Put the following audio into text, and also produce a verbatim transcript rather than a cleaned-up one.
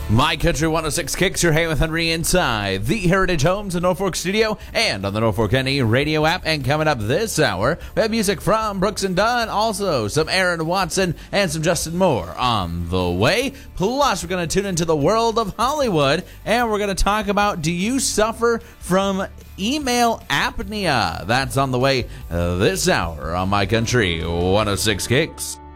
My Country one oh six Kicks, your Hey with Henry inside the Heritage Homes in Norfolk studio and on the Norfolk Henry radio app. And coming up this hour, we have music from Brooks and Dunn, also some Aaron Watson and some Justin Moore on the way. Plus, we're going to tune into the world of Hollywood, and we're going to talk about, do you suffer from email apnea? That's on the way uh, this hour on My Country one oh six Kicks.